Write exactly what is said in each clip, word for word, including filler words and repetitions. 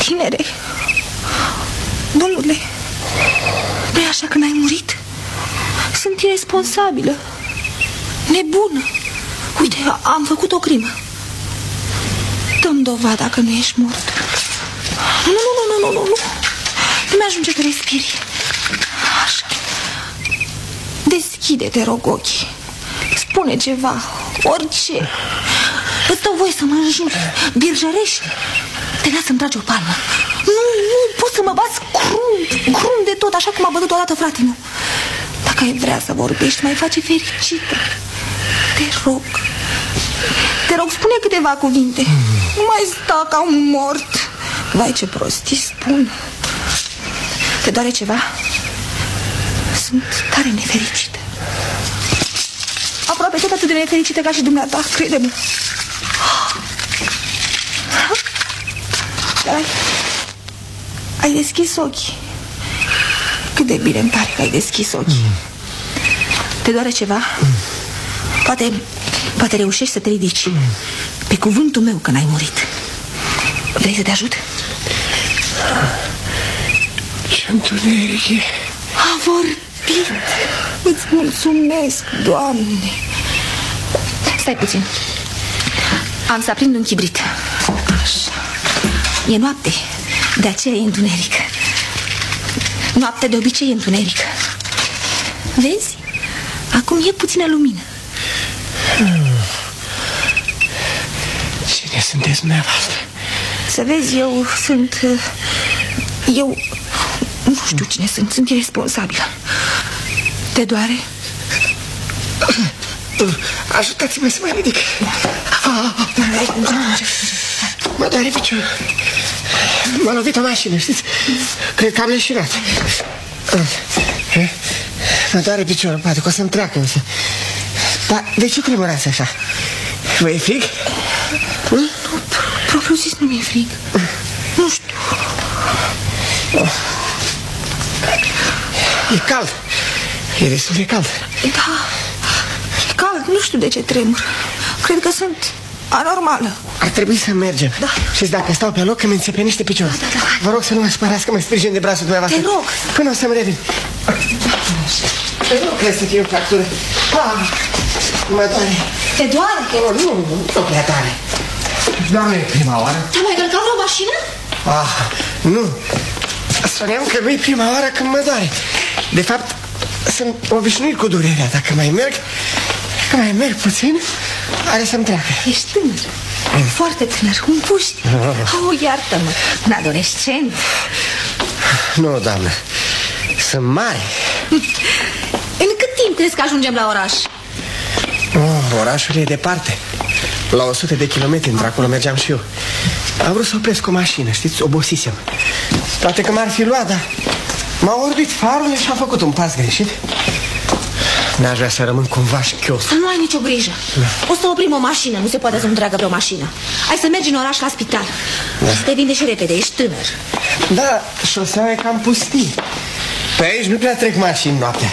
Tinere, domnule, nu-i așa că n-ai murit? Sunt iresponsabilă, nebună. Uite, am făcut o crimă. Dă-mi dovada că nu ești mort. Nu, nu, nu, nu, nu, nu, nu. Nu mi-ajunge că respiri. Așa. Deschide-te, rog, ochii. Spune ceva, orice. Îți dau voie să mă înjuri. Birjărește. Te las să-mi tragi o palmă. Nu, nu, poți să mă bați crunt, crunt de tot, așa cum a bătut odată fratele meu. Dacă ai vrea să vorbești, mai face fericită. Te rog. Te rog, spune câteva cuvinte. Nu mai sta ca un mort. Vai, ce prostii spun. Te doare ceva? Sunt tare nefericită. Aproape tot atât de nefericită ca și dumneata, crede-mă. Dar ai, ai deschis ochii. Cât de bine îmi pare că ai deschis ochii. mm. Te doare ceva? mm. Poate, poate reușești să te ridici. mm. Pe cuvântul meu că n-ai murit. Vrei să te ajut? Ce întuneric e. A vorbit. Îți mulțumesc, Doamne. Stai puțin. Am să aprind un chibrit. Așa. E noapte, de aceea e întuneric. Noaptea de obicei e întuneric. Vezi? Acum e puțină lumină. Cine sunteți dumneavoastră? Să vezi, eu sunt... Eu... Nu știu cine sunt, sunt irresponsabilă. Te doare? Ajutați-mă să mă ridic. Mă doare piciorul. M-a lovit o mașină, știți? Cred că am leșinat. Mă doare piciorul, poate că o să-mi treacă însă. Dar de ce tremurați așa? Vă e frig? Nu, propriu zis nu mi-e frig. Nu știu. E cald. E destul de cald. Da, e cald, nu știu de ce tremur. Cred că sunt anormală. Ar trebui să mergem. Da. Și dacă stau pe loc, că mi înțepenește piciorul. Da, da, da. Vă rog să nu mă spărați, că mă sprijin de brațul dumneavoastră. Te rog. Până o să-mi revin. Nu cred să fie o fractură. Ah, mă doare. Te doare? Nu, nu, nu, nu prea tare. Dar nu e prima oară. Te-ai mai călcat vreo mașină? Ah, nu. Spuneam că nu e prima oară când mă doare. De fapt, sunt obișnuit cu durerea. Dacă mai merg, dacă mai merg puțin, are să-mi treacă. Ești tânăr, mm. foarte tânăr, un puști. Oh, oh, iartă-mă, un adolescent. Nu, doamnă, sunt mare. În cât timp crezi că ajungem la oraș? Oh, orașul e departe. La o sută de kilometri, într-acolo mergeam și eu. Am vrut să opresc o mașină, știți, obosisem. Poate că m-ar fi luat, dar m-a orduit farul și am făcut un pas greșit. N-aș vrea să rămân cumva șchios. Să nu ai nicio grijă. Da. O să oprim o mașină, nu se poate să nu treacă pe o mașină. Hai să mergi în oraș la spital. Da. Să te vindești repede, ești tânăr. Da, șoseaua e cam pustie. Pe aici nu prea trec mașini noaptea.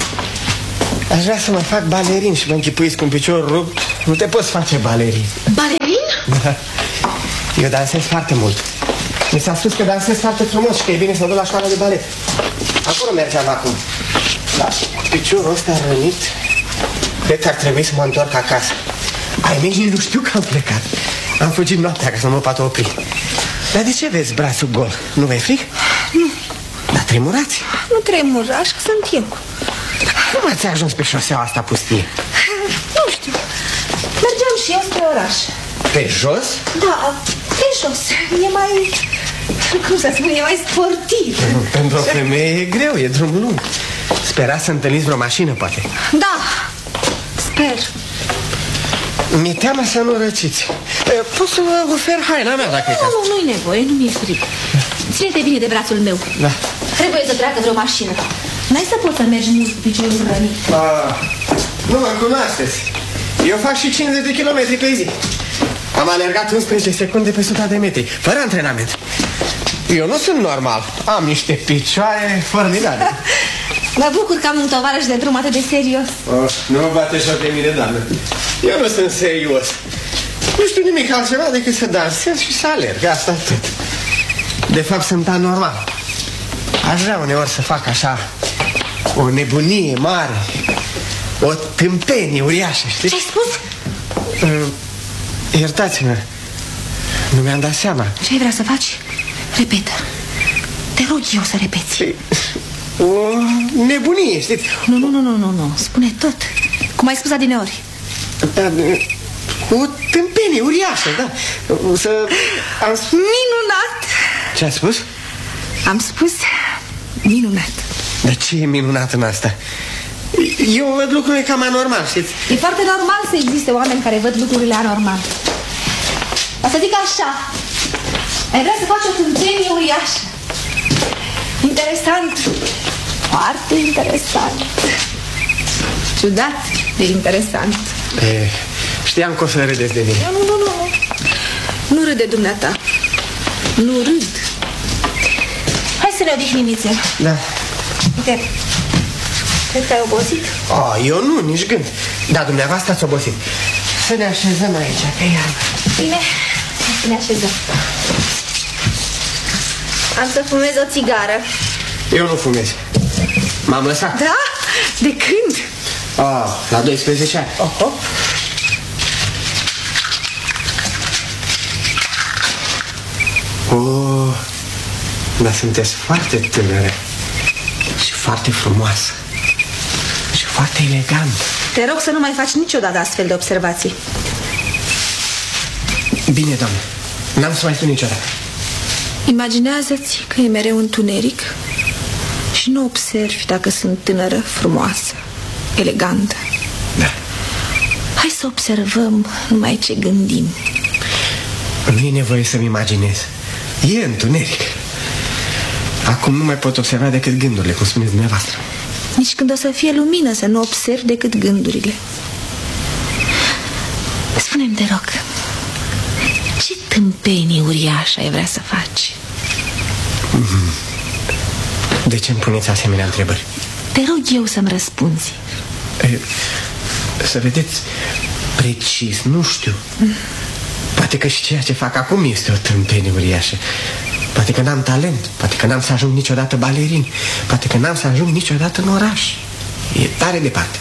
Aș vrea să mă fac balerin și mă închipuiți cu un picior rupt. Nu te poți face balerin. Balerin? Da. Eu dansez foarte mult. Mi s-a spus că dansez foarte frumos și că e bine să duc la școală de balet. Acolo mergeam acum. Da, piciorul ăsta rănit. Cred că ar trebui să mă întorc acasă. Ai mei nici nu știu că am plecat. Am fugit noaptea ca să nu mă poată opri. Dar de ce vezi brațul gol? Nu vei frig? Nu. Dar tremurați? Nu tremur, așa sunt eu. Cum ați ajuns pe șoseaua asta pustie? Nu știu. Mergeam și eu spre oraș. Pe jos? Da, pe jos. E mai... Cum să spun, e mai sportiv. Pentru o femeie e greu, e drum lung. Sperați să întâlniți vreo mașină, poate? Da, sper. Mi-e teamă să nu răciți. Pot să vă ofer haina mea dacă nu, e caz. Nu, nu-i nevoie, nu mi-e fric. Ține-te bine de brațul meu. Da. Trebuie să treacă vreo mașină. N-ai să poți să mergi mult cu piciorul rănit. Ah, nu mă cunoașteți. Eu fac și cincizeci de kilometri pe zi. Am alergat unsprezece secunde pe suta de metri, fără antrenament. Eu nu sunt normal. Am niște picioare formidabile. Mă bucur că am un tovarăș de drum atât de serios. Oh, nu mă bate joc de mine, doamnă. Eu nu sunt serios. Nu știu nimic altceva decât să dansez și să alerg. Asta tot. De fapt sunt anormal. Aș vrea uneori să fac așa o nebunie mare, o tâmpenie uriașă, știi? Ce-ai spus? Uh, Iertați-mă, nu mi-am dat seama. Ce ai vrea să faci? Repetă. Te rog eu să repeți. O nebunie, știți? Nu, nu, nu, nu, nu, nu. Spune tot. Cum ai spus adineori. Da, o tâmpenie uriașă, da. Să... Am spus... Minunat! Ce a spus? Am spus minunat. Dar ce e minunat în asta? Eu văd lucrurile cam anormal, știți? E foarte normal să existe oameni care văd lucrurile anormal. O să zic așa. Ai vrea să faci o tâmpenie uriașă. Interesant. Foarte interesant. Ciudat de interesant. E, știam că o să râdeți de mine. Nu, nu, nu, nu. Nu râde dumneata. Nu râd. Hai să ne odihnim nițel. Da. Uite, cred că ai obosit. Oh, eu nu, nici gând. Da, dumneavoastră ați obosit. Să ne așezăm aici, pe iarbă. Bine, să ne așezăm. Am să fumez o țigară. Eu nu fumez. M-am lăsat. Da? De când? Oh, la doisprezece ani. Oho. Oh, dar sunteți foarte tânără și foarte frumoasă și foarte elegant. Te rog să nu mai faci niciodată astfel de observații. Bine, doamne, n-am să mai spun niciodată. Imaginează-ți că e mereu întuneric și nu observi dacă sunt tânără, frumoasă, elegantă. Da. Hai să observăm numai ce gândim. Nu e nevoie să-mi imaginez. E întuneric. Acum nu mai pot observa decât gândurile, cum spuneți dumneavoastră. Nici când o să fie lumină să nu observi decât gândurile. Spune-mi, te rog, ce tâmpenie uriașă ai vrea să faci? De ce îmi puneți asemenea întrebări? Te rog eu să-mi răspunzi. E, să vedeți, precis, nu știu. Poate că și ceea ce fac acum este o tâmpenie uriașă. Poate că n-am talent, poate că n-am să ajung niciodată balerin, poate că n-am să ajung niciodată în oraș. E tare departe.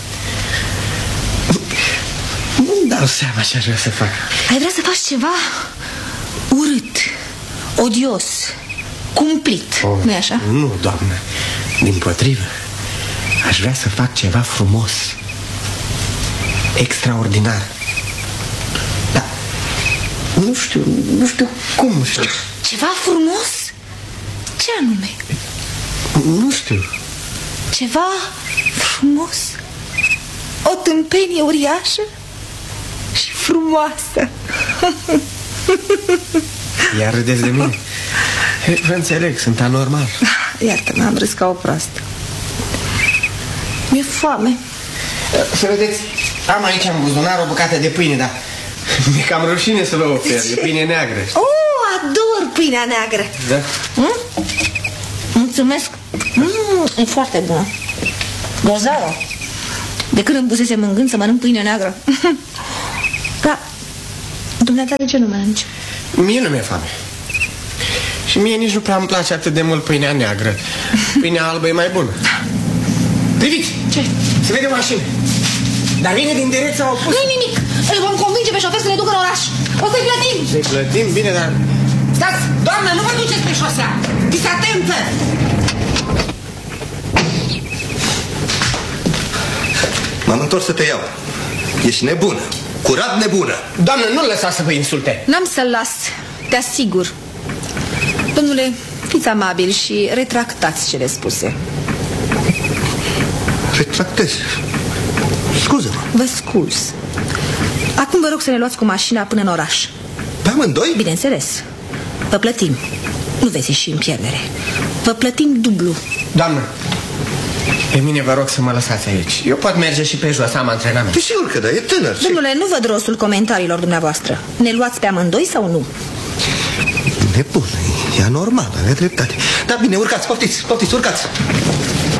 Nu-mi dau seama ce aș vrea să fac. Ai vrea să faci ceva urât, odios, cumplit, Oh, nu-i așa? Nu, doamnă, dimpotrivă. Aș vrea să fac ceva frumos, extraordinar. Dar nu știu, nu știu cum știu. Ceva frumos? Ce anume? Nu știu. Ceva frumos? O tâmpenie uriașă și frumoasă. Iar râdeți de mine? Vă înțeleg, sunt anormal. Iartă-mă, am râs ca o proastă. Mi-e foame. Să vedeți, am aici în buzunar o bucată de pâine, dar mi-e cam rușine să vă ofer. E pâine neagră. Oh, ador pâinea neagră. Da? Mm? Mulțumesc. Mm, e foarte bună. Gozară. De când îmi pusesem în gând să mănânc pâine neagră. Da. Dumneata de ce nu mănânci? Mie nu mi-e foame. Și mie nici nu prea îmi place atât de mult pâinea neagră. Pâinea albă e mai bună. Priviți! Ce? Se vede o mașină. Dar vine din direcția opusă. Nu-i nimic. Îl vom convinge pe șofer să ne ducă în oraș. O să-i plătim. Să-i plătim bine, dar... Stați, doamnă, nu vă duceți pe șosea. Fiți atentă. M-am întors să te iau. Ești nebună, curat nebună. Doamnă, nu-l lăsați să vă insulte. N-am să-l las, te asigur. Domnule, fiți amabil și retractați cele spuse. Retractez. Scuză-mă. Vă scuz. Acum vă rog să ne luați cu mașina până în oraș. Pe amândoi? Bineînțeles. Vă plătim. Nu veți ieși în pierdere. Vă plătim dublu. Doamnă, pe mine vă rog să mă lăsați aici. Eu pot merge și pe jos, am antrenament. E sigur că da, e tânăr. Domnule, nu văd rostul comentariilor dumneavoastră. Ne luați pe amândoi sau nu? Nebună, e anormal, are dreptate. Dar bine, urcați, poftiți, poftiți, urcați.